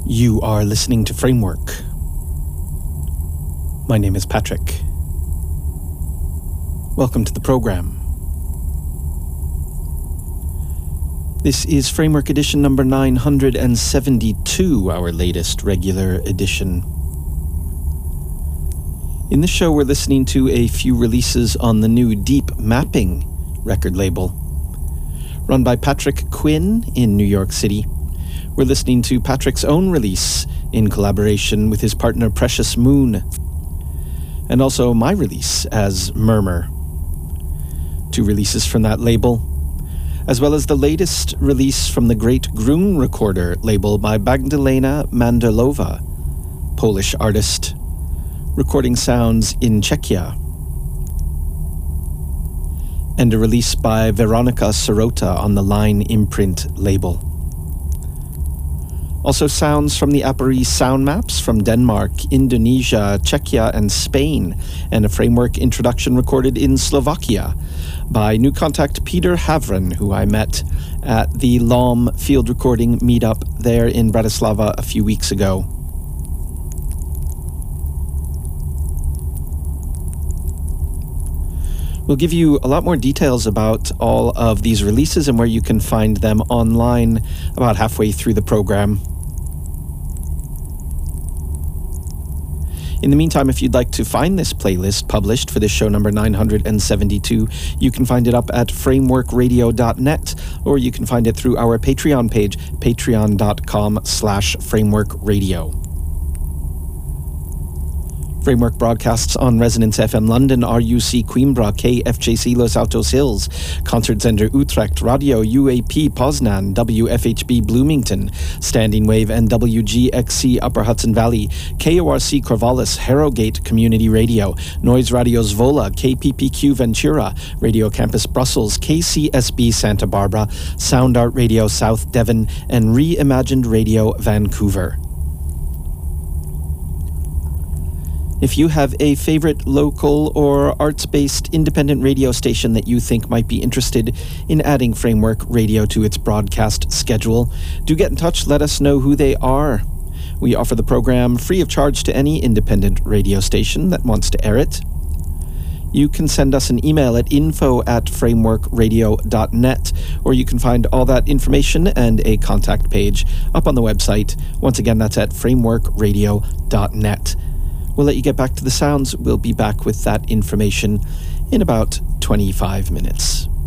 You are listening to Framework. My name is Patrick. Welcome to the program. This is Framework edition number 972, our latest regular edition. In this show, we're listening to a few releases on the new Deep Mapping record label. Run by Patrick Quinn in New York City. We're listening to Patrick's own release in collaboration with his partner Precious Moon. And also my release as Murmur. Two releases from that label, as well as the latest release from the Great Grun Recorder label by Magdalena Mandelova, Polish artist, recording sounds in Czechia. And a release by Veronika Sirota on the Line Imprint label. Also sounds from the Appareil Sound Maps from Denmark, Indonesia, Czechia, and Spain, and a Framework introduction recorded in Slovakia by new contact Peter Havren, who I met at the LOM field recording meetup there in Bratislava a few weeks ago. We'll give you a lot more details about all of these releases and where you can find them online about halfway through the program. In the meantime, if you'd like to find this playlist published for this show number 972, you can find it up at frameworkradio.net, or you can find it through our Patreon page, patreon.com/frameworkradio. Framework broadcasts on Resonance FM London, RUC Coimbra, KFJC Los Altos Hills, Concert Center Utrecht, Radio UAP Poznan, WFHB Bloomington, Standing Wave and WGXC Upper Hudson Valley, KORC Corvallis, Harrogate Community Radio, Noise Radio Zwolle, KPPQ Ventura, Radio Campus Brussels, KCSB Santa Barbara, Sound Art Radio South Devon, and Reimagined Radio Vancouver. If you have a favorite local or arts-based independent radio station that you think might be interested in adding Framework Radio to its broadcast schedule, do get in touch, let us know who they are. We offer the program free of charge to any independent radio station that wants to air it. You can send us an email at info@frameworkradio.net, or you can find all that information and a contact page up on the website. Once again, that's at frameworkradio.net. We'll let you get back to the sounds. We'll be back with that information in about 25 minutes.